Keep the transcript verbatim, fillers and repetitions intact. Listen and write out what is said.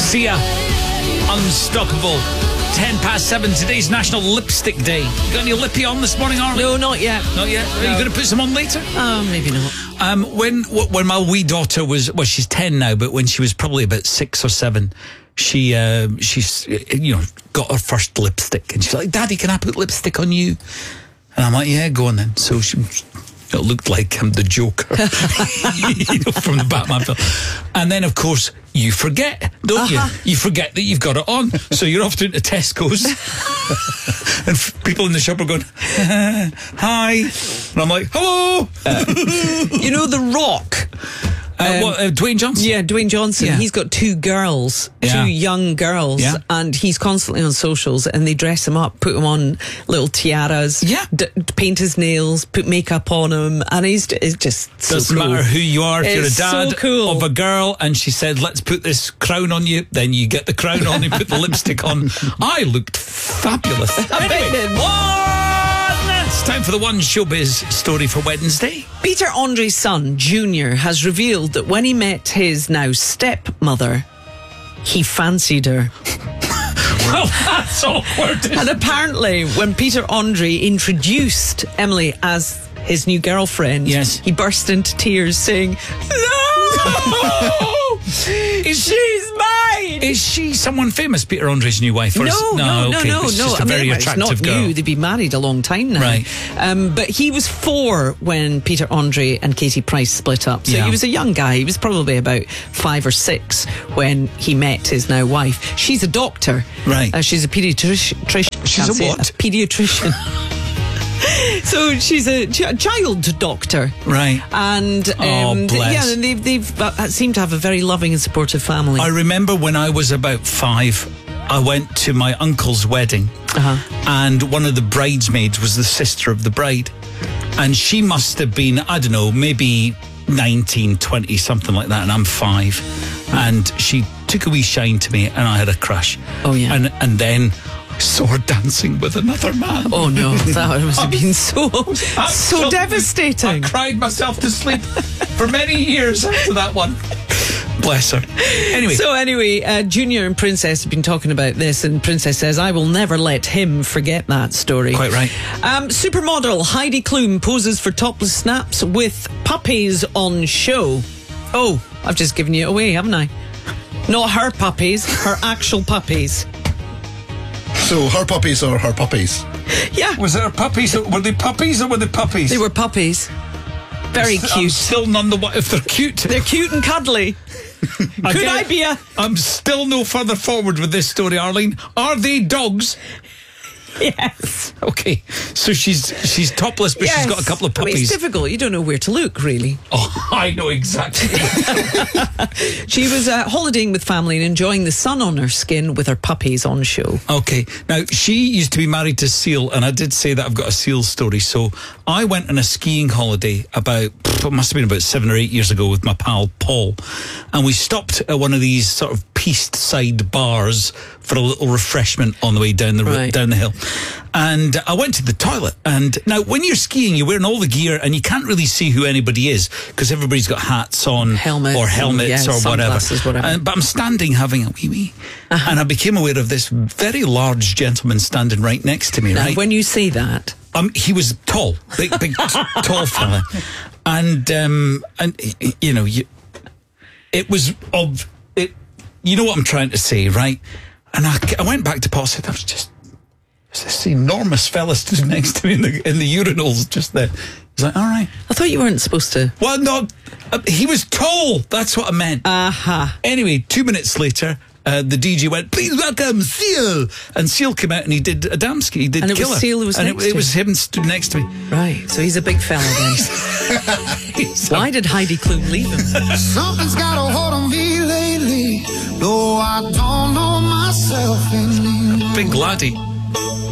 Sia, Unstoppable. Ten past seven. Today's National Lipstick Day. You got any lippy on this morning, Arlie? No, not yet. Not yet? Are No. you going to put some on later? Uh, maybe not. Um, when when my wee daughter was, well, she's ten now, but when she was probably about six or seven, she uh, she's you know got her first lipstick, and she's like, "Daddy, can I put lipstick on you?" And I'm like, "Yeah, go on then." So she. It looked like um, the Joker, you know, from the Batman film. And then, of course, you forget, don't uh-huh. you? You forget that you've got it on. So you're off to Tesco's, and f- people in the shop are going, "Hi," and I'm like, "Hello." Uh, you know, The Rock. Uh, Um, what, uh, Dwayne Johnson? Yeah, Dwayne Johnson. Yeah. He's got two girls, Yeah. two young girls, Yeah. and he's constantly on socials, and they dress him up, put him on little tiaras, Yeah. d- paint his nails, put makeup on him, and he's it's just so Doesn't cool. matter who you are. If you're a It's dad so cool. of a girl and she said, "Let's put this crown on you," then you get the crown on and put the lipstick on. I looked fabulous. I bet it did. It's time for the one showbiz story for Wednesday. Peter Andre's son, Junior, has revealed that when he met his now stepmother, he fancied her. Well, that's awkward. And apparently, when Peter Andre introduced Emily as his new girlfriend, Yes. he burst into tears saying, "No! Is, She's mine!" is she someone famous, Peter Andre's new wife? Or No, is, no, no, okay. no, It's no. just a I mean, very it's attractive not girl. new. They've been married a long time now. Right. Um, but he was four when Peter Andre and Katie Price split up. So Yeah. he was a young guy. He was probably about five or six when he met his now wife. She's a doctor. Right. Uh, she's a paediatrician. She's Can't a say it. what? A paediatrician. So she's a ch- child doctor. Right. And um, Oh, th- bless. yeah, and they've, they've uh, seem to have a very loving and supportive family. I remember when I was about five, I went to my uncle's wedding, Uh-huh. and one of the bridesmaids was the sister of the bride. And she must have been, I don't know, maybe nineteen, twenty, something like that, and I'm five. And she took a wee shine to me, and I had a crush. Oh, yeah. And, and then saw her dancing with another man. Oh no, that must have been so so Absolutely. devastating. I cried myself to sleep for many years after that one. Bless her. Anyway. So anyway, uh, Junior and Princess have been talking about this, and Princess says, "I will never let him forget that story." Quite right. Um, supermodel Heidi Klum poses for topless snaps with puppies on show. Oh, I've just given you it away, haven't I? Not her puppies, her actual puppies. So her puppies are her puppies. Yeah, Was there puppies? Were they puppies or were they puppies? they were puppies. Very I'm cute. still none the what if they're cute. They're cute and cuddly. Could Again, I be a... I'm still no further forward with this story, Arlene. Are they dogs? Yes. Okay, so she's she's topless, but she's got a couple of I mean, it's puppies. difficult. You don't know where to look, really. Oh, I know exactly. She was uh, holidaying with family and enjoying the sun on her skin with her puppies on show. Okay, now she used to be married to Seal, and I did say that I've got a Seal story. So I went on a skiing holiday about, it must have been about seven or eight years ago with my pal Paul, and we stopped at one of these sort of piste side bars for a little refreshment on the way down the Right. down the hill. And I went to the toilet, and now when you're skiing, you're wearing all the gear, and you can't really see who anybody is because everybody's got hats on, Helmets or and, helmets yeah, or whatever. sunglasses, whatever. And, but I'm standing having a wee wee, Uh-huh. and I became aware of this very large gentleman standing right next to me. Now, Right, when you say that, um, he was tall, big, big, t- tall fella, and um, and y- you know, you, it was of it. You know what I'm trying to say, right? And I, I went back to Paul and said, "I was just there's this enormous fella stood next to me in the in the urinals just there." He's like, "All right." I thought you weren't supposed to. Well, no, uh, he was tall. That's what I meant. Aha. Anyway, two minutes later, uh, the D J went, "Please welcome Seal," and Seal came out and he did Adamski. He did And it was Killer. Seal who was and next it, to it was him stood next to me. Right. So he's a big fella then. Why did Heidi Klum leave him? Something's got a hold on me lately, though I don't know myself anymore. Big laddie.